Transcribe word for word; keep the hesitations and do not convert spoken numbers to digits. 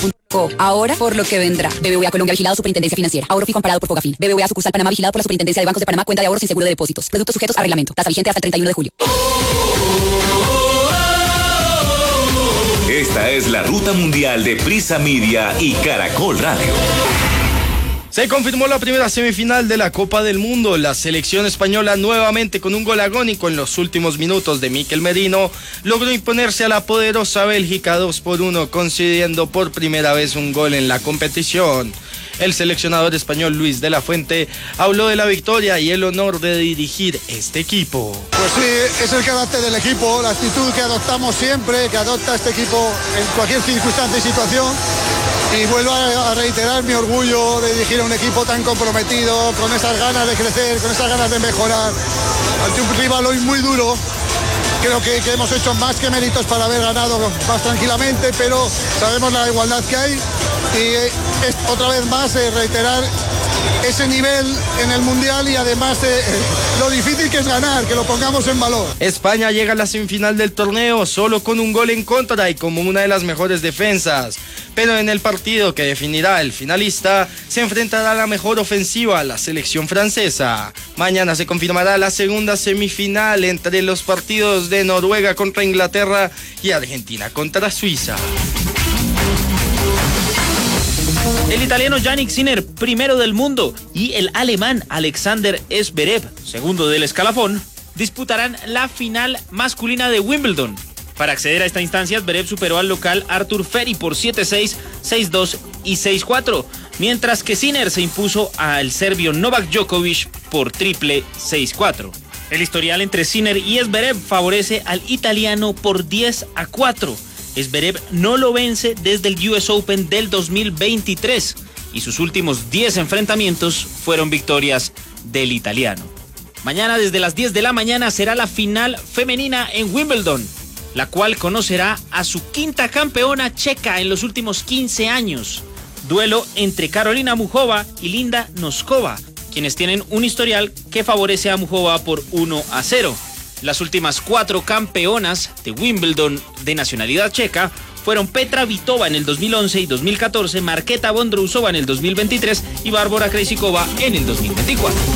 punto co. Ahora por lo que vendrá. B B V A Colombia vigilado Superintendencia Financiera. Ahorro fijo amparado por Fogafín. B B V A sucursal Panamá vigilado por la Superintendencia de Bancos de Panamá. Cuenta de ahorros sin seguro de depósitos. Productos sujetos a reglamento. Tasa vigente hasta el treinta y uno de julio. Esta es la ruta mundial de Prisa Media y Caracol Radio. Se confirmó la primera semifinal de la Copa del Mundo. La selección española, nuevamente con un gol agónico en los últimos minutos de Mikel Merino, logró imponerse a la poderosa Bélgica dos por uno, concediendo por primera vez un gol en la competición. El seleccionador español Luis de la Fuente habló de la victoria y el honor de dirigir este equipo. Pues sí, es el carácter del equipo, la actitud que adoptamos siempre, que adopta este equipo en cualquier circunstancia y situación. Y vuelvo a reiterar mi orgullo de dirigir a un equipo tan comprometido, con esas ganas de crecer, con esas ganas de mejorar, ante un rival hoy muy duro. Creo que, que hemos hecho más que méritos para haber ganado más tranquilamente, pero sabemos la igualdad que hay y es, otra vez más eh, reiterar ese nivel en el Mundial y además eh, lo difícil que es ganar, que lo pongamos en valor. España llega a la semifinal del torneo solo con un gol en contra y como una de las mejores defensas. Pero en el partido que definirá el finalista, se enfrentará a la mejor ofensiva, la selección francesa. Mañana se confirmará la segunda semifinal entre los partidos de Noruega contra Inglaterra y Argentina contra Suiza. El italiano Jannik Sinner, primero del mundo, y el alemán Alexander Zverev, segundo del escalafón, disputarán la final masculina de Wimbledon. Para acceder a esta instancia, Zverev superó al local Arthur Ferry por siete seis, seis dos y seis cuatro, mientras que Sinner se impuso al serbio Novak Djokovic por triple seis cuatro. El historial entre Sinner y Zverev favorece al italiano por diez a cuatro. Zverev no lo vence desde el U S Open del dos mil veintitrés y sus últimos diez enfrentamientos fueron victorias del italiano. Mañana desde las diez de la mañana será la final femenina en Wimbledon, la cual conocerá a su quinta campeona checa en los últimos quince años. Duelo entre Karolina Muchova y Linda Noskova, quienes tienen un historial que favorece a Muchova por uno a cero. Las últimas cuatro campeonas de Wimbledon de nacionalidad checa fueron Petra Vitova en el dos mil once y dos mil catorce, Marketa Vondrousova en el dos mil veintitrés y Bárbara Krejcikova en el dos mil veinticuatro.